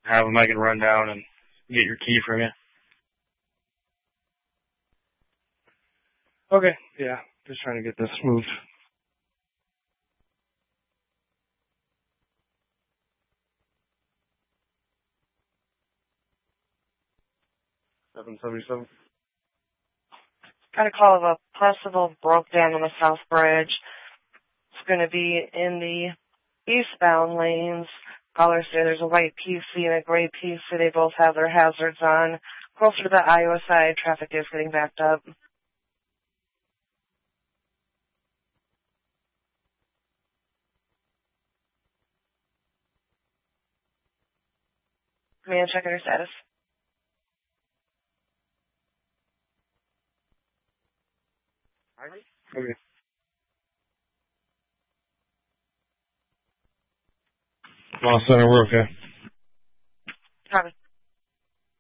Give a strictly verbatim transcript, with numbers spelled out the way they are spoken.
have them, I can run down and get your key from you. Okay, yeah, just trying to get this moved. seven seventy-seven. Got a call of a possible broke down on the South Bridge. It's going to be in the eastbound lanes. Callers say there's a white P C and a gray P C. They both have their hazards on. Closer to the Iowa side, traffic is getting backed up. Command, checking your status. Okay. Lost center, we're okay. Copy.